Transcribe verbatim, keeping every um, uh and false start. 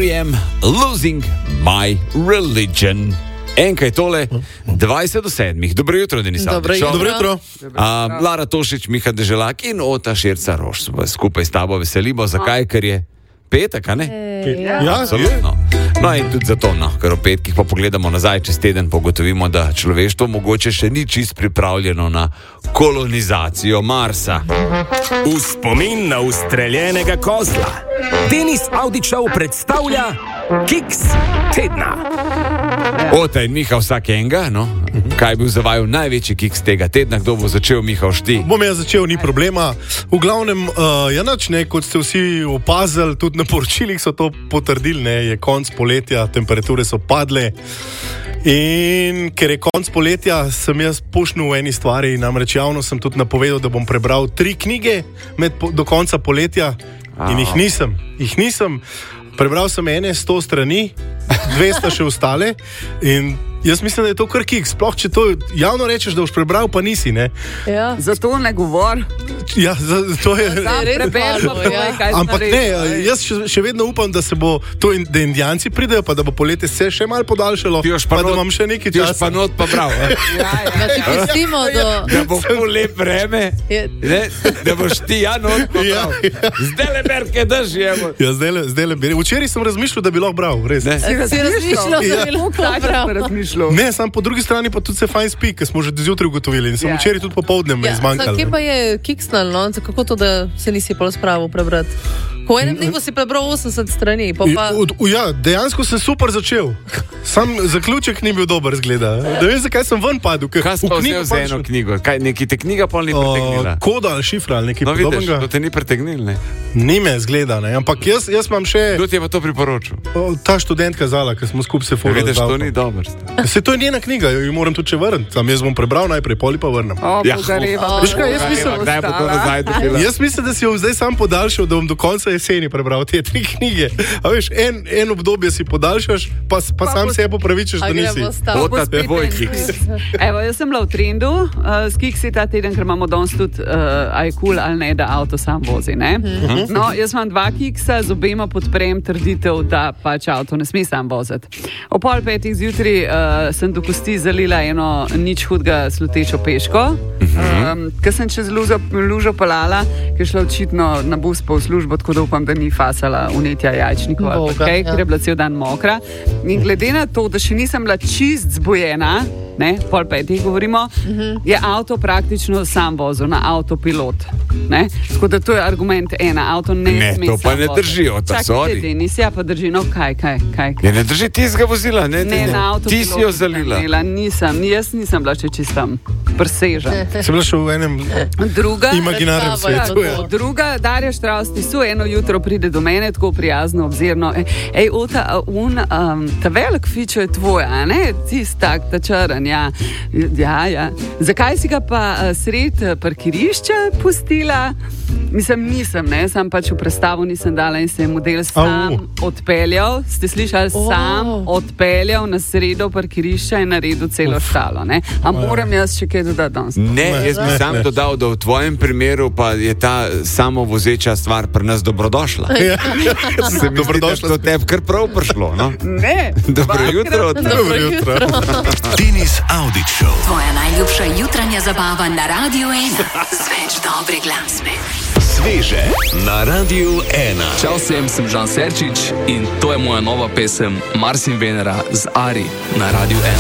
R E M, Losing My Religion. Enkaj tole, dvajset do sedmih. Dobro jutro, Denis. Dobro jutro. Dobro jutro. Uh, Lara Tošič, Miha Deželak in Ota Širca Roš. Skupaj s tabo veselimo. Zakaj? Ker je petek, a ne? Ja, Absolutno. No in tudi zato, no, ker v petkih pa pogledamo nazaj čez teden, pogotovimo, da človeštvo mogoče še ni čist pripravljeno na kolonizacijo Marsa. V spomin na ustreljenega kozla Denis Avdićev predstavlja Kiks tedna. Ota in Miha vsak enega, no? Kaj je bil za vaju največji kiks tega tedna? Kdo bo začel, Miha, šti? Bom jaz začel, ni problema. V glavnem, uh, ja nač, ne, kot ste vsi opazili, tudi na poročilih so to potrdili, ne, je konc poletja, temperature so padle. In ker je konc poletja, sem jaz pošnil v eni stvari, namreč javno sem tudi napovedal, da bom prebral tri knjige med, do konca poletja in jih nisem. Jih nisem. Prebral sem ene sto strani, dve sta še ostale in jaz mislim, da je to kar kiks. Sploh, če to javno rečeš, da boš prebral, pa nisi, ne? Ja. Zato ne govor. Ja, za, to je... Preberimo, ja. Ampak ne, jaz še, še vedno upam, da se bo to, in, da indijanci pridejo, pa da bo poletje se še malo podaljšalo, pa, pa da imam še nekaj časa. Ti još pa not pa prav. Ja, ja. Da ti pustimo do... Da bo ful lep vreme, ne? Da boš ti ja not pa prav. Ja. Zdaj le berke drži, evo. Ja, zdaj le, zdaj le beri. Včeraj sem razmišljal, da bi lahko bral, res. Ne? Si razmišljal, da bi lahko bral. Ne, sam po drugi strani pa tudi se fajn spi, ker smo že zjutraj ugotovili in sem Ja. včeraj tudi popoldne me Ja, izmanjkalo. kje pa je kiksnal, no? Kako to, da se nisi pol spravil prebrati? Ko v enem dnevu si prebral osemdeset strani, pa pa... U, u, ja, dejansko sem super začel. Sam zaključek ni bil dober, zgleda. Da veš, zakaj sem ven padel. ker Kaj si v pa knjigo vzel za pač- eno knjigo? Kaj, neki te knjiga pol ni pretegnila? Uh, koda ali šifra ali nekaj No vidiš, podobnega. to te ni pretegnil, ne? Ni me zgleda, ne. Ampak jaz, jaz imam še Kdo ti je pa to priporočil? o, ta študentka Zala, ker smo skupaj se furali. Vidiš, z to avtom. ni dobro. Se to je njena knjiga, jo moram tudi še vrniti. Sam jaz bom prebral najprej, poli pa vrnem. O, Ja. pogareva. O, Veš kaj, jaz mislim, Kdaj bo to nazaj dobila? Jaz mislim, da si jo zdaj sam podaljšal, da bom do konca jeseni prebral te tri knjige. A veš, en, en obdobje si podaljšaš, pa, pa, pa sam bo- sebe popravičeš, A da nisi. gremo stav? Ota, tvoj kiks. Evo, jaz sem bila v trendu uh, s kiksi ta teden, ker imamo danes tudi uh, aj kul ali ne, da avto sam vozi, ne? No, jaz imam dva kiksa, z obema podprem trditev, da pač avto ne sme sam voziti. O pol petih zjutraj uh, sem do kosti zalila eno nič hudega slutečo peško, um, ker sem čez lužo, lužo palala, ker je šla očitno na bus pa v službo, tako da upam, da ni fasala unetja jajčnikov ali Boga, pa kaj, ja. ker je bila cel dan mokra. In glede na to, da še nisem bila čist zbojena, ne, pol petih govorimo, uh-huh. je avto praktično sam vozil na avtopilot. Ne? Tako da to je argument ena, avto ne, Ne, sme to pa sam ne voziti. drži, Ota, sorry. Čakaj, Denis, ja pa drži, no kaj, kaj, kaj. kaj. Ja, ne drži tistega vozila, ne? Ne, ne. na avtopilotu. Ti si jo zalila. Imela, nisem, jaz nisem bila še čistam presežen. Sem bila še v enem Druga, imaginarnem Predstava je svetu. to. Ja. Druga, Darja Štravs, tisu, eno jutro pride do mene, tako prijazno, obzirno. Ej, ej Ota, a un, um, ta velik fičo je tvoj, a ne? Tist tak, ta črn, ja. Ja, ja. Zakaj si ga pa uh, sred uh, parkirišča pustila? Mislim, nisem, ne, sam pač v predstavu nisem dala in se je model sam Au. odpeljal, ste slišali, Oh. sam odpeljal na sredo parkirišča in naredil celo štalo, ne? A moram jaz še kaj dodati danes? Ne, jaz bi sam dodal, da v tvojem primeru pa je ta samovozeča stvar pri nas dobrodošla. Ja. Se mi zdi, da je to tebi kar prav prišlo, no? Ne. Dobro jutro. Ota. Dobro jutro. Denis Avdićev. Tvoja najljubša jutranja zabava na Radiu ena. Z več dobre glasbe. Sveže na Radiu ena. Čau vsem, sem Žan Serčič in to je moja nova pesem Mars in Venera z Ari na Radiu ena.